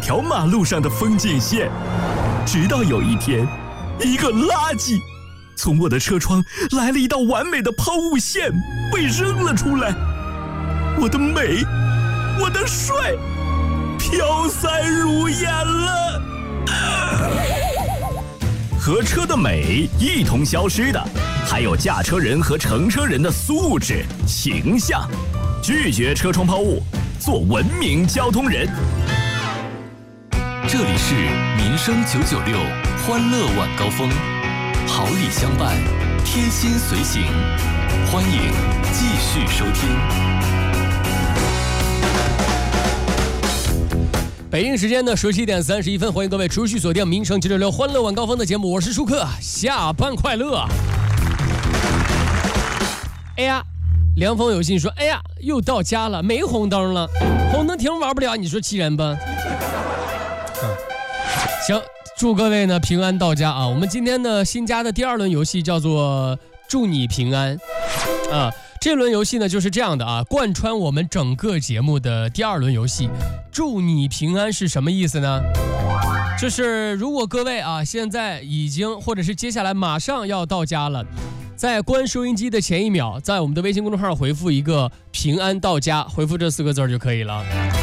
条马路上的风景线。直到有一天，一个垃圾从我的车窗来了一道完美的抛物线，被扔了出来。我的美，我的帅，飘散如烟了。和车的美一同消失的，还有驾车人和乘车人的素质、形象。拒绝车窗抛物，做文明交通人。 这里是民生996欢乐晚高峰，好礼相伴，贴心随行，欢迎继续收听。 北京时间的17点31分，欢迎各位持续锁定民生996欢乐晚高峰的节目，我是舒克，下班快乐。哎呀，凉风有信说，哎呀，又到家了，没红灯了，红灯停玩不了，你说气人吧？行，祝各位呢平安到家啊！我们今天呢新加的第2轮游戏叫做祝你平安啊。这轮游戏呢就是这样的啊，贯穿我们整个节目的第2轮游戏，祝你平安是什么意思呢？就是如果各位啊现在已经或者是接下来马上要到家了，在关收音机的前1秒，在我们的微信公众号回复一个平安到家，回复这4个字就可以了。